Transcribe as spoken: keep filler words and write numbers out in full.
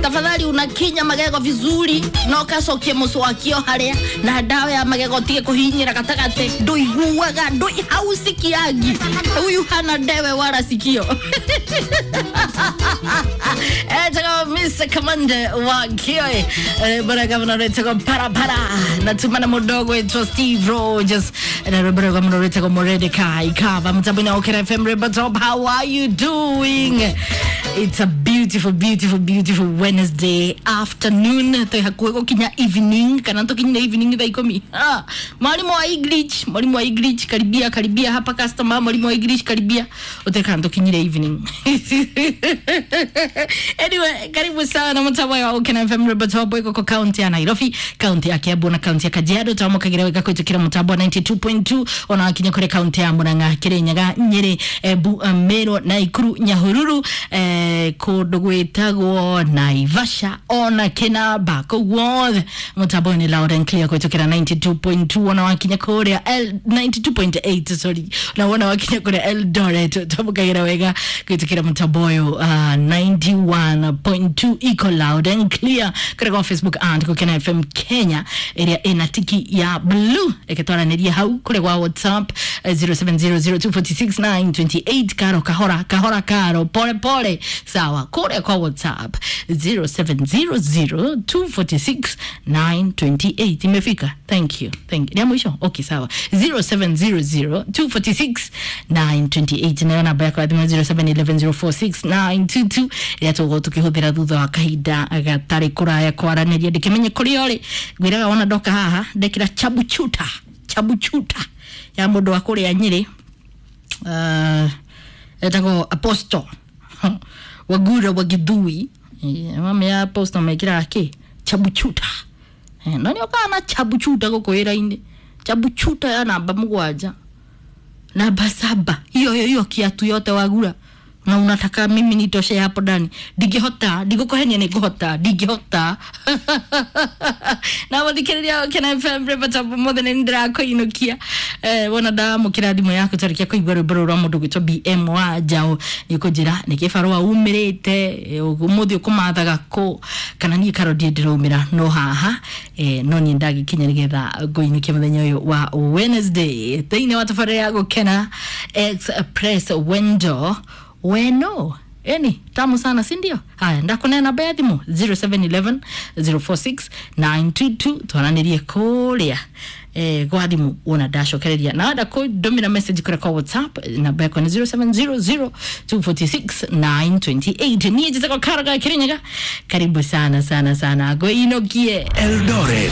tafadhali unakinya magego vizuri no kacokie muswakio haria na dawa ya magego tie kuhinyira katakate nduiguaga ndui hausikiagi huyu hana dewe wala sikio. Eh taka Mister Commander wa Kioe eh bora governor retako para para na tumana mudogo wetu Steve Rogers na bora governor retako Moredekai Kava mtabina okera F M Rebel Top. How are you doing? It's a beautiful beautiful beautiful Wednesday afternoon. To hakuweko kinya evening kana to kinya evening dai komi. Ah, mwalimu wa English, mwalimu wa English karibia karibia hapa customer, mwalimu wa English karibia uteka to kinya evening. Anyway, karibu sana mtawa wa Okena F M Rebel Top kwa county ya Nairobi, county ya Kiambu na county ya Kajiado. Tamoka gireweka kwetu kila mtabwa ninety-two point two ona kinya kore county ya Murang'a, Kirinyaga, Nyeri, Ebu, Meru, Nakuru, Nyahururu, eh kodo gwetagwo Naivasha ona Kinamba kogwo mtabwa ni loud and clear kwetu kila ninety-two point two ona wakinya kore L ninety-two point eight sorry na ona wakinya kore Eldoret. Tamoka gireweka kwetu kila mtabwa uh, ninety-one point two eco loud and clear kwa Facebook and kwa Kena F M Kenya area enatiki ya blue eketwara neria hau kule kwa WhatsApp uh, zero seven zero zero two four six nine two eight karo kahora kahora karo pole pole sawa kule kwa WhatsApp zero seven zero zero two four six nine two eight imefika. Thank you thank you. Mwisho okay sawa zero seven zero zero two four six nine two eight na namba yako ya zero seven one one zero four six nine two two ya to tukihudira thutha wa kahinda agatari kuraya kwaraneria ndikimenye kuri ori gwiraga wona doka haha ndekira chabuchuta chabuchuta ya mundu wa kuri ya Nyeri uh etago apostle wagura wagidui mama ya apostle mekira aki chabuchuta eh nani okana chabuchuta gokoira inde chabuchuta ya namba mugwanja namba saba hiyo hiyo kiatu yote wagura na unataka mimi nitoshe hapo ndani digihota digukohenia ni kuhota digihota na wadikiria Kena F M Rebel Top more than ndra ko inukia eh wona da mukiradi yako tarikia ko igoro boro ra mundu gito B M wa jao nikojira nikifarwa umirite umuthi ukumathaga ko kana ni karodi ndirumira no haha eh no ni ndagi kinya nigetha goinukia muthenya uyu wa Wednesday thine wa tafara ya Kena Express window weno eni tamu sana si ndio? Haya ndakunena bayadimu zero seven one one zero four six nine two two twananirie kulia eh gwadimu una dasho kereria na ada ko domina message kure kwa WhatsApp na beko ni zero seven zero zero two four six nine two eight. Nije zako karaga Kirinyaga karibu sana sana sana go inogie Eldoret.